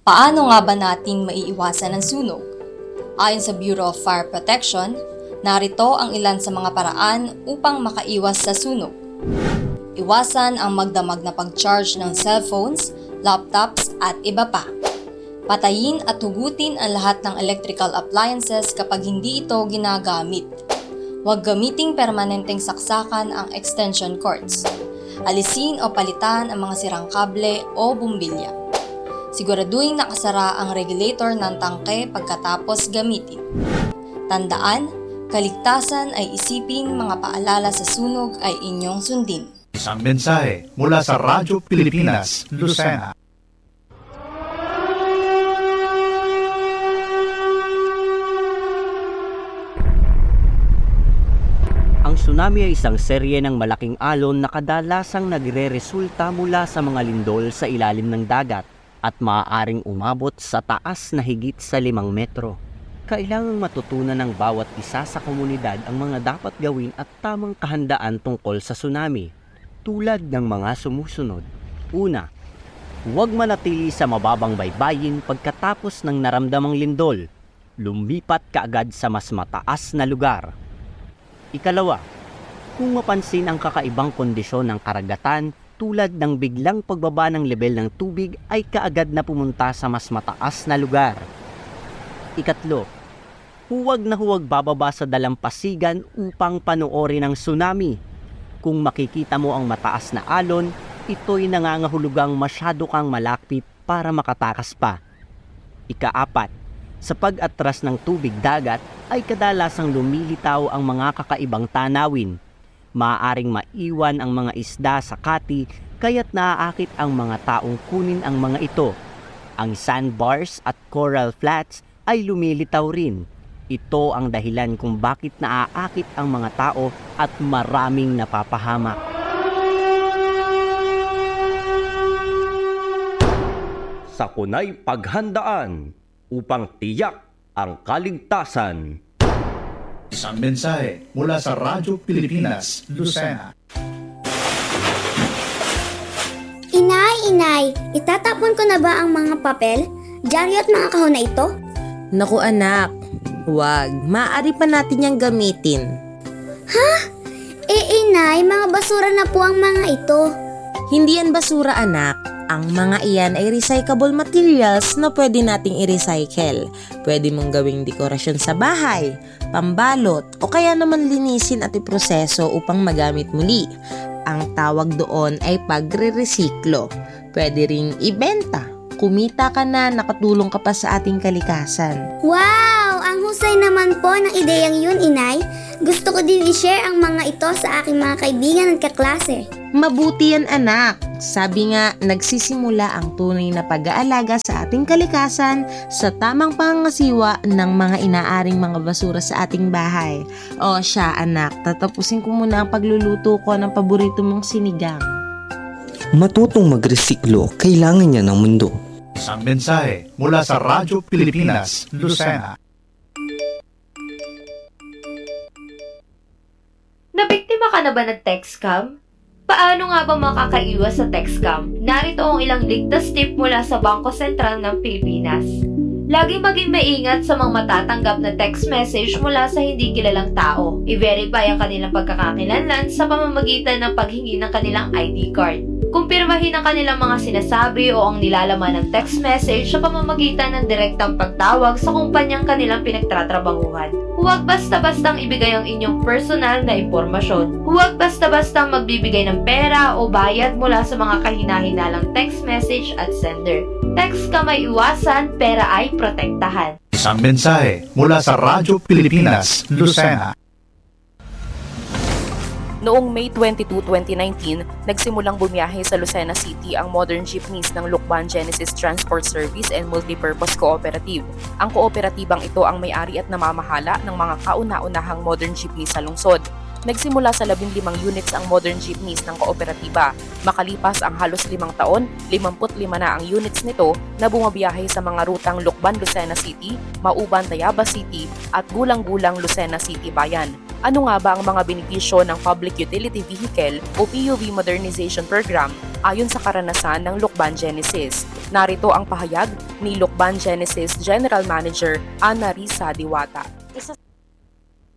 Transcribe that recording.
Paano nga ba natin maiiwasan ang sunog? Ayon sa Bureau of Fire Protection, narito ang ilan sa mga paraan upang makaiwas sa sunog. Iwasan ang magdamag na pag-charge ng cellphones, laptops at iba pa. Patayin at hugutin ang lahat ng electrical appliances kapag hindi ito ginagamit. Huwag gamiting permanenteng saksakan ang extension cords. Alisin o palitan ang mga sirang kable o bumbilya. Siguraduhin nakasara ang regulator ng tangke pagkatapos gamitin. Tandaan, kaligtasan ay isipin, mga paalala sa sunog ay inyong sundin. Isang mensahe mula sa Radyo Pilipinas, Lucena. Ang tsunami ay isang serye ng malaking alon na kadalasang nagre-resulta mula sa mga lindol sa ilalim ng dagat at maaaring umabot sa taas na higit sa 5 metro. Kailangang matutunan ng bawat isa sa komunidad ang mga dapat gawin at tamang kahandaan tungkol sa tsunami, tulad ng mga sumusunod. Una, huwag manatili sa mababang baybayin pagkatapos ng naramdamang lindol. Lumipat kaagad sa mas mataas na lugar. Ikalawa, kung mapansin ang kakaibang kondisyon ng karagatan tulad ng biglang pagbaba ng level ng tubig ay kaagad na pumunta sa mas mataas na lugar. Ikatlo, huwag na huwag bababa sa dalampasigan upang panoorin ang tsunami. Kung makikita mo ang mataas na alon, ito'y nangangahulugang masyado kang malapit para makatakas pa. Ikaapat, sa pag-atras ng tubig dagat ay kadalasang lumilitaw ang mga kakaibang tanawin. Maaaring maiwan ang mga isda sa kati kaya't naaakit ang mga taong kunin ang mga ito. Ang sandbars at coral flats ay lumilitaw rin. Ito ang dahilan kung bakit naaakit ang mga tao at maraming napapahamak. Sakunay paghandaan upang tiyak ang kaligtasan. Isang mensahe mula sa Radyo Pilipinas, Lucena. Inay, itatapon ko na ba ang mga papel, dyaryo at mga kahon na ito? Naku anak, huwag. Maaari pa natin niyang gamitin. Ha? Inay, mga basura na po ang mga ito. Hindi yan basura anak. Ang mga iyan ay recyclable materials na pwede nating i-recycle. Pwede mong gawing dekorasyon sa bahay, pambalot, o kaya naman linisin at iproseso upang magamit muli. Ang tawag doon ay pagre-resiklo. Pwede ring ibenta. Kumita ka na, nakatulong ka pa sa ating kalikasan. Wow! Ang husay naman po ng ideyang yun, Inay. Gusto ko din i-share ang mga ito sa aking mga kaibigan at kaklase. Mabuti yan anak. Sabi nga, nagsisimula ang tunay na pag-aalaga sa ating kalikasan sa tamang pangangasiwa ng mga inaaring mga basura sa ating bahay. O siya anak, tatapusin ko muna ang pagluluto ko ng paborito mong sinigang. Matutong magresiklo, kailangan niya ng mundo. Isang mensahe mula sa Radyo Pilipinas, Lucena. Nabiktima ka na ba ng text scam? Paano nga ba makakaiwas sa text scam? Narito ang ilang ligtas tip mula sa Bangko Sentral ng Pilipinas. Lagi maging maingat sa mga matatanggap na text message mula sa hindi kilalang tao. I-verify ang kanilang pagkakakilanlan sa pamamagitan ng paghingi ng kanilang ID card. Kumpirmahin ang kanilang mga sinasabi o ang nilalaman ng text message sa pamamagitan ng direktang pagtawag sa kumpanyang kanilang pinagtatrabahuhan. Huwag basta-bastang ibigay ang inyong personal na impormasyon. Huwag basta-bastang magbibigay ng pera o bayad mula sa mga kahina-hinalang text message at sender. Text ka may iwasan, pera ay protektahan. Isang mensahe mula sa Radyo Pilipinas, Lucena. Noong May 22, 2019, nagsimulang bumiyahe sa Lucena City ang modern jeepneys ng Lucban Genesis Transport Service and Multipurpose Cooperative. Ang kooperatibang ito ang may-ari at namamahala ng mga kauna-unahang modern jeepneys sa lungsod. Nagsimula sa 15 units ang modern jeepneys ng kooperatiba. Makalipas ang halos 5 taon, 55 na ang units nito na bumabiyahe sa mga rutang Lucban, Lucena City, Mauban, Tayabas City at Gulang-Gulang, Lucena City Bayan. Ano nga ba ang mga benepisyo ng Public Utility Vehicle o PUV Modernization Program? ayon sa karanasan ng Lucban Genesis. Narito ang pahayag ni Lucban Genesis General Manager Ana Risa Diwata.